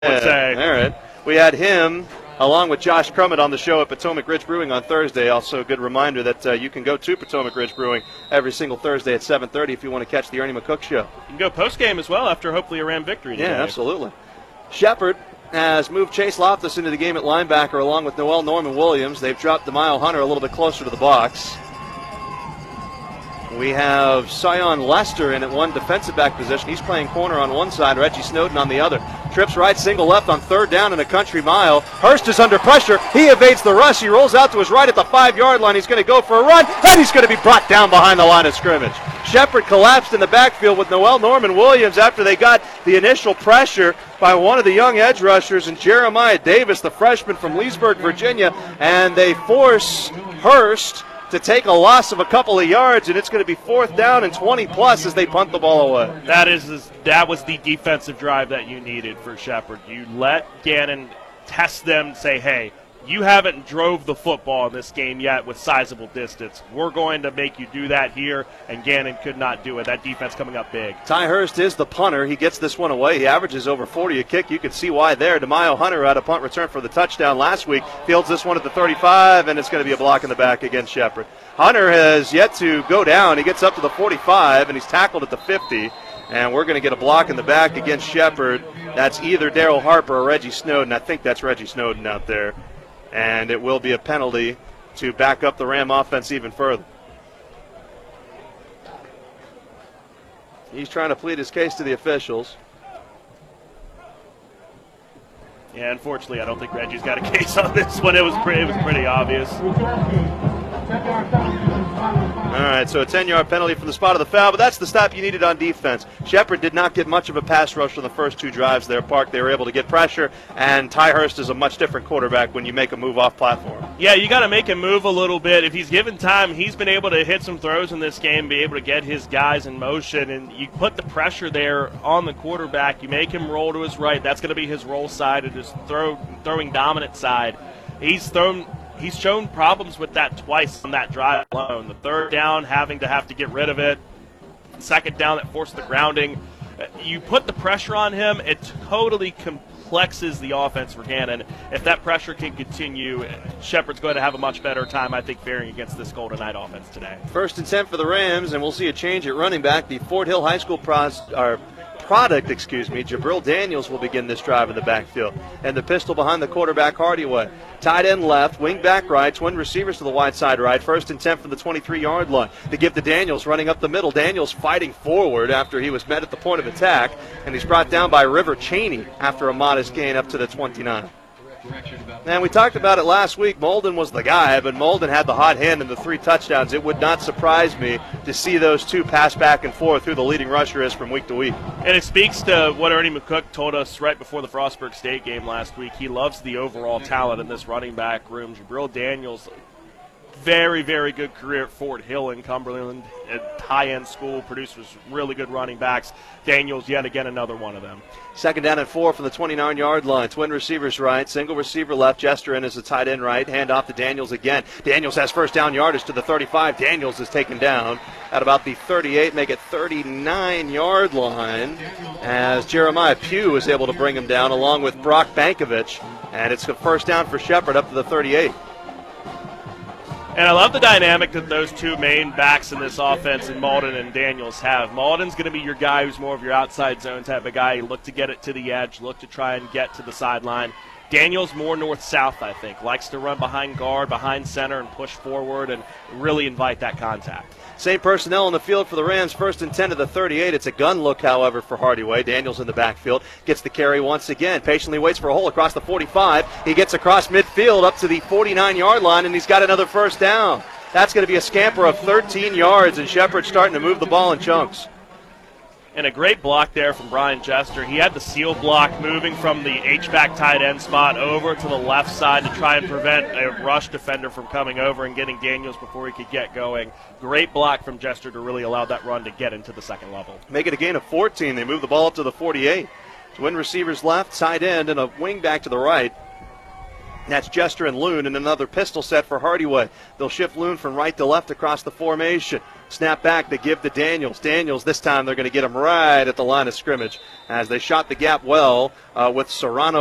would say. All right. We had him along with Josh Crummett on the show at Potomac Ridge Brewing on Thursday. Also a good reminder that you can go to Potomac Ridge Brewing every single Thursday at 7:30 if you want to catch the Ernie McCook show. You can go post-game as well after hopefully a Ram victory today. Yeah, absolutely. Shepherd has moved Chase Loftus into the game at linebacker along with Noel Norman Williams. They've dropped DeMaio Hunter a little bit closer to the box. We have Sion Lester in at one defensive back position. He's playing corner on one side, Reggie Snowden on the other. Trips right, single left on third down in a country mile. Hurst is under pressure. He evades the rush. He rolls out to his right at the 5-yard line. He's going to go for a run, and he's going to be brought down behind the line of scrimmage. Shepherd collapsed in the backfield with Noel Norman Williams after they got the initial pressure by one of the young edge rushers and Jeremiah Davis, the freshman from Leesburg, Virginia, and they force Hurst to take a loss of a couple of yards, and it's going to be 4th down and 20-plus as they punt the ball away. That was the defensive drive that you needed for Shepherd. You let Gannon test them, say, hey, you haven't drove the football in this game yet with sizable distance. We're going to make you do that here, and Gannon could not do it. That defense coming up big. Ty Hurst is the punter. He gets this one away. He averages over 40 a kick. You can see why there. DeMaio Hunter had a punt return for the touchdown last week. Fields this one at the 35, and it's going to be a block in the back against Shepherd. Hunter has yet to go down. He gets up to the 45, and he's tackled at the 50. And we're going to get a block in the back against Shepherd. That's either Daryl Harper or Reggie Snowden. I think that's Reggie Snowden out there. And it will be a penalty to back up the Ram offense even further. He's trying to plead his case to the officials. Yeah, unfortunately, I don't think Reggie's got a case on this one. It was pretty obvious. All right, so a 10-yard penalty from the spot of the foul, but that's the stop you needed on defense. Shepherd did not get much of a pass rush on the first two drives there, Park. They were able to get pressure, and Ty Hurst is a much different quarterback when you make a move off platform. Yeah, you got to make him move a little bit. If he's given time, he's been able to hit some throws in this game, be able to get his guys in motion, and you put the pressure there on the quarterback. You make him roll to his right. That's going to be his roll side and his throwing dominant side. He's shown problems with that twice on that drive alone. The third down, having to get rid of it. Second down, that forced the grounding. You put the pressure on him, it totally complexes the offense for Gannon. If that pressure can continue, Shepherd's going to have a much better time, I think, faring against this Golden Knight offense today. 1st and 10 for the Rams, and we'll see a change at running back. The Fort Hill High School product, Jabril Daniels will begin this drive in the backfield. And the pistol behind the quarterback, Hardyway. Tight end left, wing back right, twin receivers to the wide side right. 1st and 10 from the 23-yard line. They give to Daniels running up the middle. Daniels fighting forward after he was met at the point of attack. And he's brought down by River Cheney after a modest gain up to the 29. And we talked about it last week. Molden was the guy, but Molden had the hot hand in the 3 touchdowns. It would not surprise me to see those two pass back and forth who the leading rusher is from week to week. And it speaks to what Ernie McCook told us right before the Frostburg State game last week. He loves the overall talent in this running back room. Jabril Daniels, very, very good career at Fort Hill in Cumberland, at high-end school, produces really good running backs. Daniels, yet again, another one of them. 2nd down and 4 from the 29-yard line. Twin receivers right, single receiver left. Jester in as a tight end right. Hand off to Daniels again. Daniels has first down yardage to the 35. Daniels is taken down at about the 38, make it 39-yard line as Jeremiah Pugh is able to bring him down along with Brock Bankovich. And it's a first down for Shepherd up to the 38. And I love the dynamic that those two main backs in this offense in Malden and Daniels have. Malden's going to be your guy who's more of your outside zone type of guy. Look to get it to the edge, look to try and get to the sideline. Daniels more north-south, I think. Likes to run behind guard, behind center, and push forward and really invite that contact. Same personnel on the field for the Rams. 1st and 10 to the 38. It's a gun look, however, for Hardyway. Daniels in the backfield. Gets the carry once again. Patiently waits for a hole across the 45. He gets across midfield up to the 49-yard line, and he's got another first down. That's going to be a scamper of 13 yards, and Shepherd's starting to move the ball in chunks. And a great block there from Brian Jester. He had the seal block moving from the H-back tight end spot over to the left side to try and prevent a rush defender from coming over and getting Daniels before he could get going. Great block from Jester to really allow that run to get into the second level. Make it a gain of 14. They move the ball up to the 48. Twin receivers left, tight end, and a wing back to the right. That's Jester and Loon, and another pistol set for Hardyway. They'll shift Loon from right to left across the formation. Snap back, they give to Daniels. Daniels, this time they're going to get him right at the line of scrimmage as they shot the gap well with Serrano